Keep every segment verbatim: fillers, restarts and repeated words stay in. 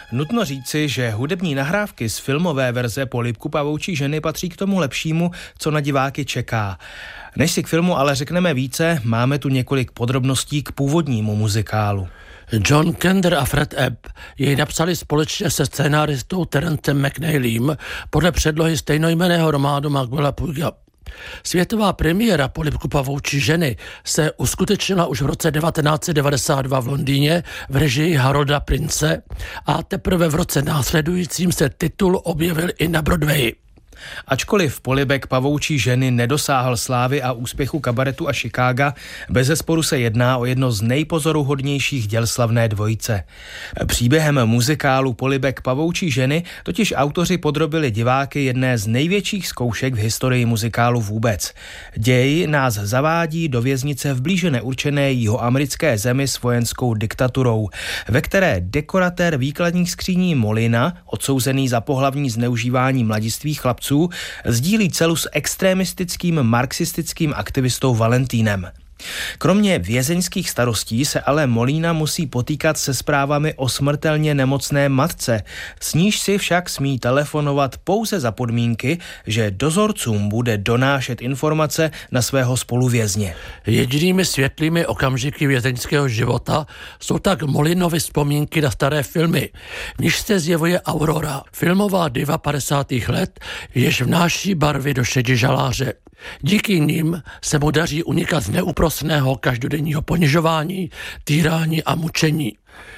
Nutno říci, že hudební nahrávky z filmové verze Polibku pavoučí ženy patří k tomu lepšímu, co na diváky čeká. Než si k filmu ale řekneme více, máme tu několik podrobností k původnímu muzikálu. John Kander a Fred Ebb jej napsali společně se scénáristou Terencem McNeilym podle předlohy stejnojmenného románu Maxwella Puiga. Světová premiéra Polibku pavoučí ženy se uskutečnila už v roce devatenáct set devadesát dva v Londýně v režii Harolda Prince a teprve v roce následujícím se titul objevil i na Broadwayi. Ačkoliv Polibek pavoučí ženy nedosáhl slávy a úspěchu kabaretu a Chicaga, bezesporu se jedná o jedno z nejpozoruhodnějších děl slavné dvojice. Příběhem muzikálu Polibek pavoučí ženy totiž autoři podrobili diváky jedné z největších zkoušek v historii muzikálu vůbec. Děj nás zavádí do věznice v blíže neurčené jihoamerické zemi s vojenskou diktaturou, ve které dekoratér výkladních skříní Molina, odsouzený za pohlavní zneužívání mladistvých chlapců, sdílí celu s extremistickým marxistickým aktivistou Valentínem. Kromě vězeňských starostí se ale Molina musí potýkat se zprávami o smrtelně nemocné matce, s níž si však smí telefonovat pouze za podmínky, že dozorcům bude donášet informace na svého spoluvězně. Jedinými světlými okamžiky vězeňského života jsou tak Molinovy vzpomínky na staré filmy, v níž se zjevuje Aurora, filmová diva padesátých let, jež vnáší barvy do šedi žaláře. Díky nim se mu daří unikat z neúprosného každodenního ponižování, týrání a mučení.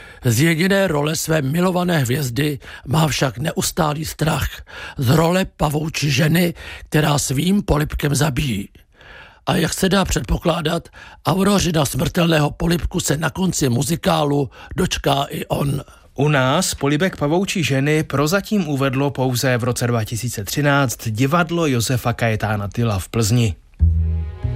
Z jediné role své milované hvězdy má však neustálý strach. Z role pavoučí ženy, která svým polibkem zabíjí. A jak se dá předpokládat, Aurořina smrtelného polibku se na konci muzikálu dočká i on. U nás Polibek pavoučí ženy prozatím uvedlo pouze v roce dva tisíce třináct divadlo Josefa Kajetána Tyla v Plzni.